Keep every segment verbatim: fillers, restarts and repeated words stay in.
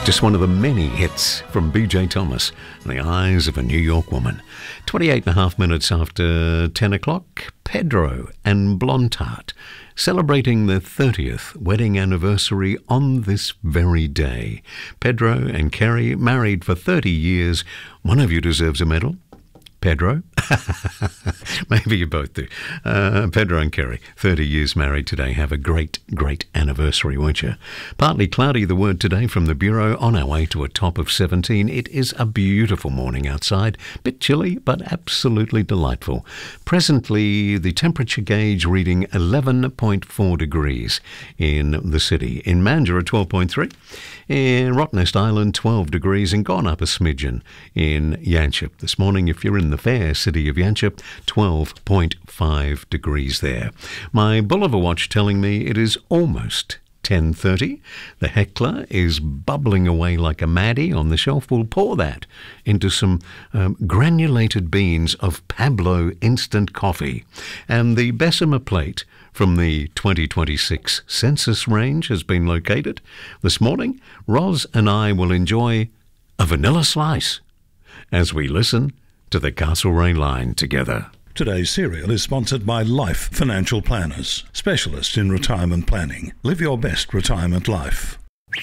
Just one of the many hits from B J Thomas, In the Eyes of a New York Woman. twenty-eight and a half minutes after ten o'clock, Pedro and Blontat celebrating their thirtieth wedding anniversary on this very day. Pedro and Kerry married for thirty years. One of you deserves a medal. Pedro? Maybe you both do. Uh, Pedro and Kerry, thirty years married today. Have a great, great anniversary, won't you? Partly cloudy, the word today from the Bureau, on our way to a top of seventeen. It is a beautiful morning outside. Bit chilly, but absolutely delightful. Presently, the temperature gauge reading eleven point four degrees in the city. In Mandurah, twelve point three. In Rottnest Island, twelve degrees, and gone up a smidgen in Yanchep. This morning, if you're in the fair city of Yanchep, twelve point five degrees there. My Bulliver watch telling me it is almost ten thirty. The heckler is bubbling away like a maddie on the shelf. We'll pour that into some um, granulated beans of Pablo instant coffee. And the Bessemer plate from the twenty twenty-six census range has been located. This morning, Roz and I will enjoy a vanilla slice as we listen to the Castlereagh Line together. Today's serial is sponsored by Life Financial Planners, specialists in retirement planning. Live your best retirement life.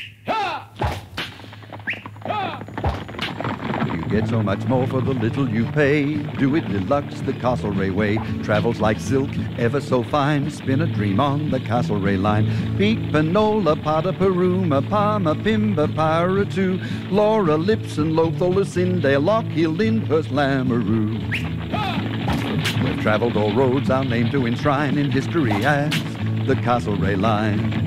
You get so much more for the little you pay. Do it deluxe the Castlereagh way. Travels like silk, ever so fine. Spin a dream on the Castlereagh line. Pink, Panola, Pada, Peruma, Parma, Pimba, Piratu, Laura, Lipson, Lothal, Lucindale, Lockhill, Lyndhurst, Lamoureux. We've travelled all roads our name to enshrine in history as the Castlereagh line.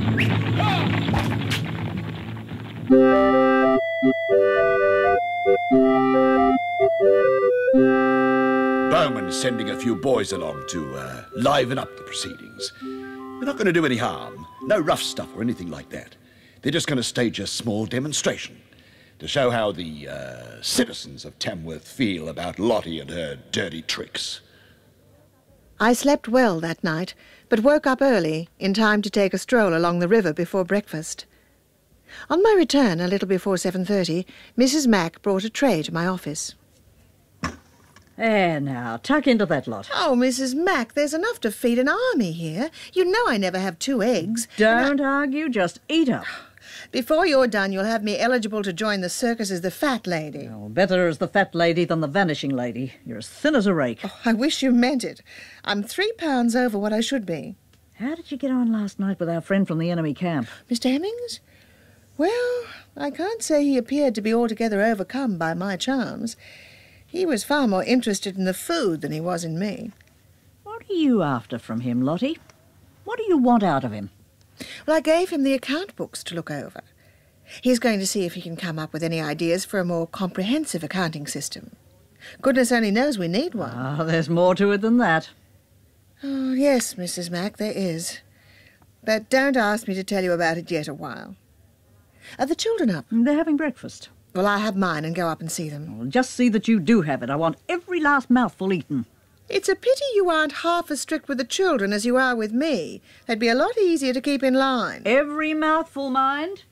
Bowman's sending a few boys along to uh, liven up the proceedings. They're not going to do any harm. No rough stuff or anything like that. They're just going to stage a small demonstration to show how the uh, citizens of Tamworth feel about Lottie and her dirty tricks. I slept well that night, but woke up early, in time to take a stroll along the river before breakfast. On my return, a little before seven thirty, Missus Mack brought a tray to my office. There now, tuck into that lot. Oh, Missus Mack, there's enough to feed an army here. You know I never have two eggs. Don't I... argue, just eat up. Before you're done, you'll have me eligible to join the circus as the fat lady. Oh, better as the fat lady than the vanishing lady. You're as thin as a rake. Oh, I wish you meant it. I'm three pounds over what I should be. How did you get on last night with our friend from the enemy camp? Mister Hemmings? Well, I can't say he appeared to be altogether overcome by my charms. He was far more interested in the food than he was in me. What are you after from him, Lottie? What do you want out of him? Well, I gave him the account books to look over. He's going to see if he can come up with any ideas for a more comprehensive accounting system. Goodness only knows we need one. Ah, there's more to it than that. Oh, yes, Missus Mack, there is. But don't ask me to tell you about it yet a while. Are the children up? They're having breakfast. Well, I'll have mine and go up and see them. Well, just see that you do have it. I want every last mouthful eaten. It's a pity you aren't half as strict with the children as you are with me. They'd be a lot easier to keep in line. Every mouthful, mind.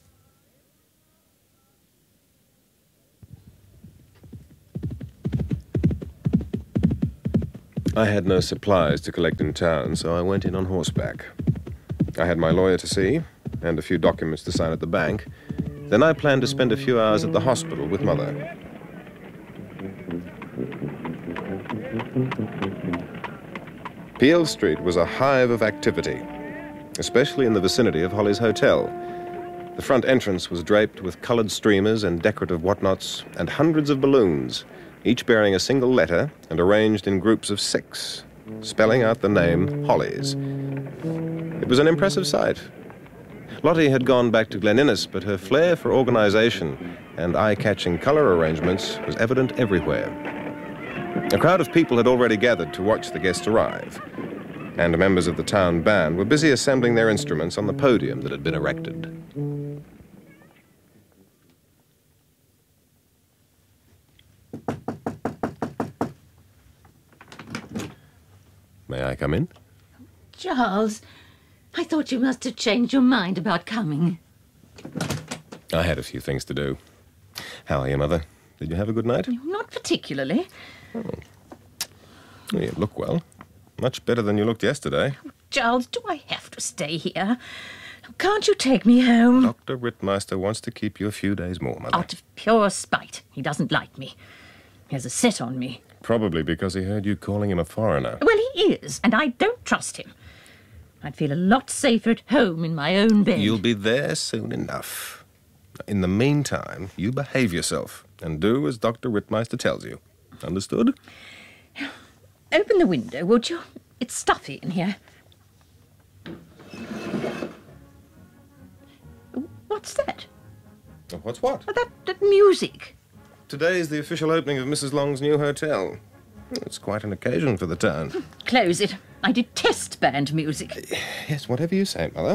I had no supplies to collect in town, so I went in on horseback. I had my lawyer to see, and a few documents to sign at the bank. Then I planned to spend a few hours at the hospital with Mother. Peel Street was a hive of activity, especially in the vicinity of Holly's Hotel. The front entrance was draped with colored streamers and decorative whatnots, and hundreds of balloons, each bearing a single letter and arranged in groups of six, spelling out the name Holly's. It was an impressive sight. Lottie had gone back to Glen Innes, but her flair for organization and eye-catching color arrangements was evident everywhere. A crowd of people had already gathered to watch the guests arrive, and members of the town band were busy assembling their instruments on the podium that had been erected. May I come in? Charles, I thought you must have changed your mind about coming. I had a few things to do. How are you, Mother? Did you have a good night? Not particularly. Oh. Well, you look well. Much better than you looked yesterday. Giles, do I have to stay here? Can't you take me home? Doctor Rittmeister wants to keep you a few days more, Mother. Out of pure spite. He doesn't like me. He has a set on me. Probably because he heard you calling him a foreigner. Well, he is, and I don't trust him. I'd feel a lot safer at home in my own bed. You'll be there soon enough. In the meantime, you behave yourself and do as Doctor Rittmeister tells you. Understood? Open the window, would you? It's stuffy in here. What's that? What's what? That, that music. Today is the official opening of Missus Long's new hotel. It's quite an occasion for the town. Close it. I detest band music. Yes, whatever you say, Mother.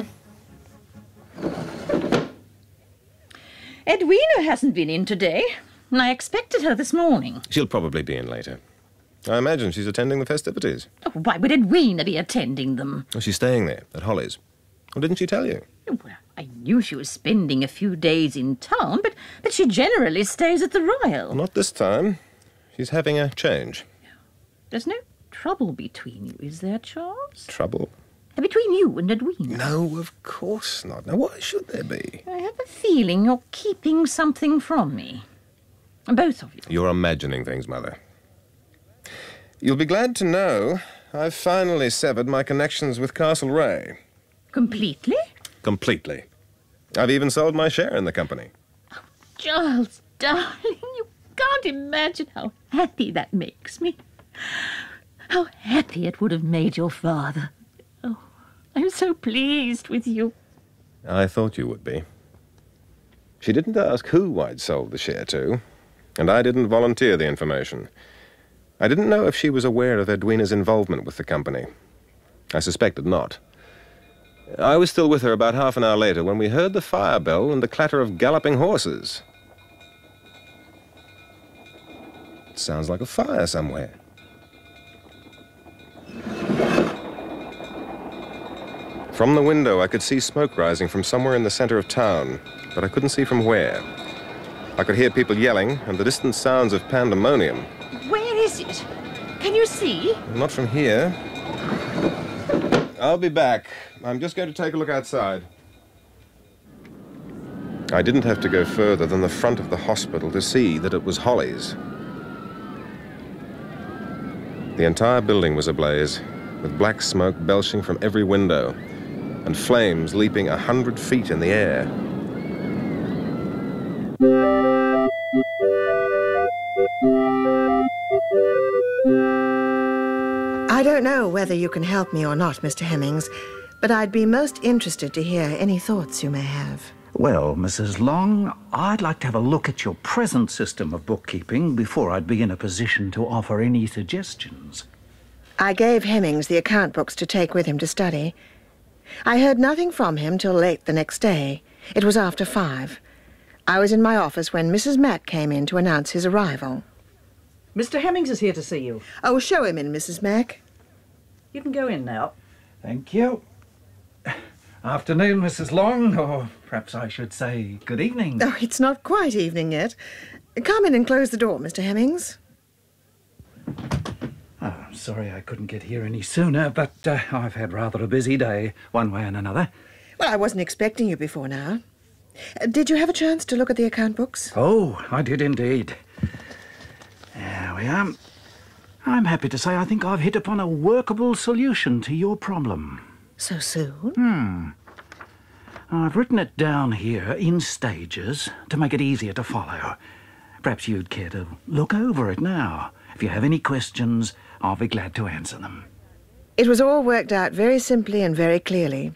Edwina hasn't been in today, and I expected her this morning. She'll probably be in later. I imagine she's attending the festivities. Oh, why would Edwina be attending them? Well, she's staying there, at Holly's. Well, didn't she tell you? Well, I knew she was spending a few days in town, but, but she generally stays at the Royal. Not this time. She's having a change. There's no trouble between you, is there, Charles? Trouble? Between you and Edwina? No, of course not. Now, why should there be? I have a feeling you're keeping something from me. Both of you. You're imagining things, Mother. You'll be glad to know I've finally severed my connections with Castlereagh. Completely? Completely. I've even sold my share in the company. Oh, Giles, darling, you can't imagine how happy that makes me. How happy it would have made your father. Oh, I'm so pleased with you. I thought you would be. She didn't ask who I'd sold the share to, and I didn't volunteer the information. I didn't know if she was aware of Edwina's involvement with the company. I suspected not. I was still with her about half an hour later when we heard the fire bell and the clatter of galloping horses. It sounds like a fire somewhere. From the window, I could see smoke rising from somewhere in the center of town, but I couldn't see from where. I could hear people yelling and the distant sounds of pandemonium. Where is it? Can you see? Not from here. I'll be back. I'm just going to take a look outside. I didn't have to go further than the front of the hospital to see that it was Holly's. The entire building was ablaze, with black smoke belching from every window, and flames leaping a hundred feet in the air. I don't know whether you can help me or not, Mister Hemmings, but I'd be most interested to hear any thoughts you may have. Well, Missus Long, I'd like to have a look at your present system of bookkeeping before I'd be in a position to offer any suggestions. I gave Hemmings the account books to take with him to study. I heard nothing from him till late the next day. It was after five. I was in my office when Missus Mack came in to announce his arrival. Mister Hemmings is here to see you. Oh, show him in, Missus Mack. You can go in now. Thank you. Afternoon, Missus Long, or perhaps I should say good evening. Oh, it's not quite evening yet. Come in and close the door, Mister Hemmings. Oh, sorry I couldn't get here any sooner, but uh, I've had rather a busy day, one way and another. Well, I wasn't expecting you before now. Uh, did you have a chance to look at the account books? Oh, I did indeed. There we are. I'm happy to say I think I've hit upon a workable solution to your problem. So soon? Hmm. I've written it down here in stages to make it easier to follow. Perhaps you'd care to look over it now. If you have any questions, I'll be glad to answer them. It was all worked out very simply and very clearly.